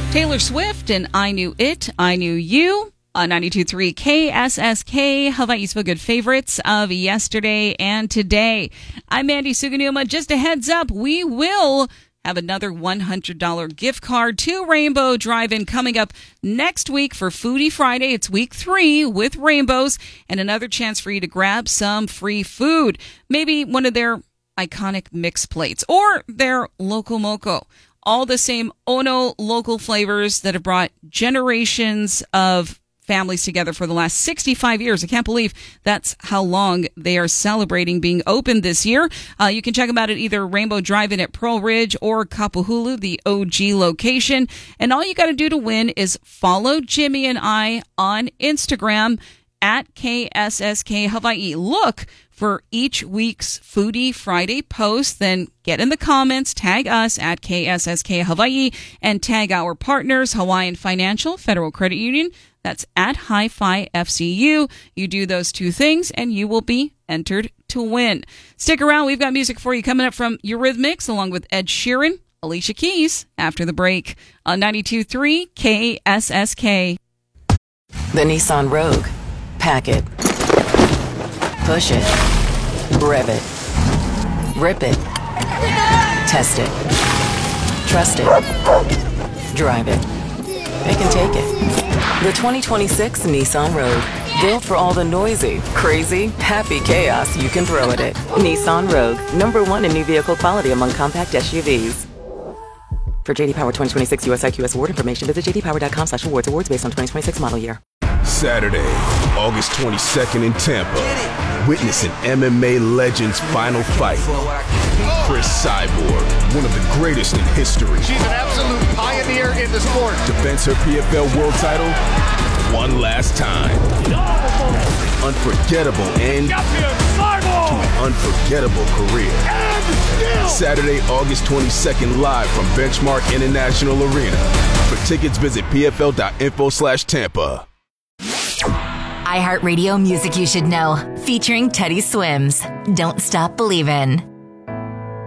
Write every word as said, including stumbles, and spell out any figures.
Taylor Swift and I Knew It, I Knew You on ninety-two point three K S S K, Hawaii's Feel Good favorites of yesterday and today. I'm Mandy Suganuma. Just a heads up, we will have another one hundred dollars gift card to Rainbow Drive-In coming up next week for Foodie Friday. It's week three with Rainbows, and another chance for you to grab some free food. Maybe one of their iconic mix plates or their Loco Moco. All the same Ono local flavors that have brought generations of families together for the last sixty-five years. I can't believe that's how long they are celebrating being open this year. Uh, you can check them out at either Rainbow Drive-In at Pearl Ridge or Kapuhulu, the O G location. And all you got to do to win is follow Jimmy and I on Instagram at K S S K Hawaii. Look for each week's Foodie Friday post, then get in the comments, tag us at K S S K Hawaii, and tag our partners, Hawaiian Financial, Federal Credit Union. That's at Hi-Fi F C U. You do those two things, and you will be entered to win. Stick around. We've got music for you coming up from Eurythmics, along with Ed Sheeran, Alicia Keys, after the break on ninety-two point three K S S K. The Nissan Rogue. Pack it. Push it. Rev it. Rip it. Test it. Trust it. Drive it. It can take it. The twenty twenty-six Nissan Rogue. Built for all the noisy, crazy, happy chaos you can throw at it. Nissan Rogue. Number one in new vehicle quality among compact S U Vs. For J D Power twenty twenty-six U S I Q S award information, visit j d power dot com slash awards. Awards based on twenty twenty-six model year. Saturday, August twenty-second in Tampa. Witness an M M A legend's final fight. Chris Cyborg, one of the greatest in history. She's an absolute pioneer in the sport. Defends her P F L world title one last time. Unforgettable end to an unforgettable career. Saturday, August twenty-second, live from Benchmark International Arena. For tickets, visit p f l dot info slash Tampa. iHeartRadio Music You Should Know, featuring Teddy Swims. Don't Stop Believin'.